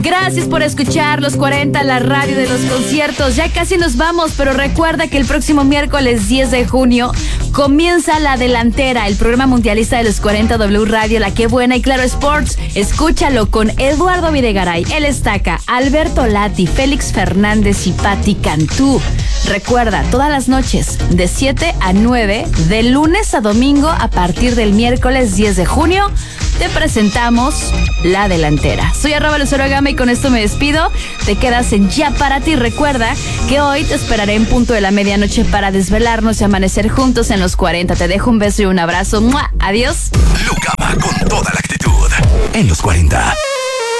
Gracias por escuchar Los 40, la radio de los conciertos. Ya casi nos vamos, pero recuerda que el próximo miércoles 10 de junio comienza La Delantera, el programa mundialista de los 40 W Radio, La Qué Buena y Claro Sports. Escúchalo con Eduardo Videgaray, El Estaca, Alberto Lati, Félix Fernández y Patti Cantú. Recuerda, todas las noches, de 7 a 9, de lunes a domingo, a partir del miércoles 10 de junio, te presentamos La Delantera. Soy @LuceroGama y con esto me despido. Te quedas en Ya Para Ti. Recuerda que hoy te esperaré en punto de la medianoche para desvelarnos y amanecer juntos en los 40. Te dejo un beso y un abrazo. ¡Mua! Adiós. Lucama con toda la actitud en los 40.